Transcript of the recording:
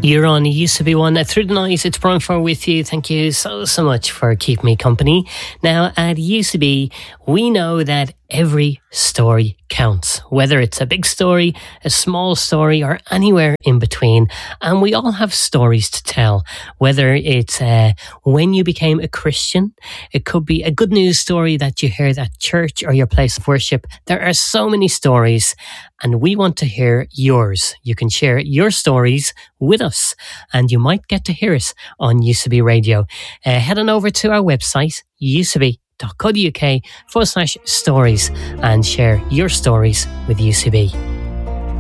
You're on Used to Be One through the night. It's Brian Farr with you. Thank you so much for keeping me company. Now, at Used to Be, we know that every story counts, whether it's a big story, a small story, or anywhere in between. And we all have stories to tell, whether it's when you became a Christian, it could be a good news story that you heard at church or your place of worship. There are so many stories, and we want to hear yours. You can share your stories with us, and you might get to hear it on Used to Be Radio. Head on over to our website, used2be.co.uk/stories, and share your stories with UCB.